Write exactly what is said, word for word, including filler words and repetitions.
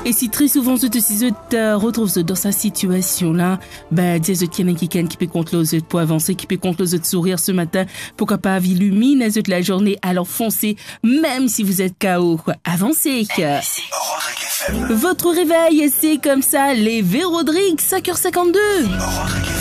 Et si très souvent, je te retrouve dans cette situation-là, ben, dis, je tiens qui qui peut contre l'autre pour avancer, qui peut contre l'autre sourire ce matin, pourquoi pas illumine la journée, alors foncez, même si vous êtes K O, avancez. Votre réveil, c'est comme ça, les Vérodrigues, cinq heures cinquante-deux.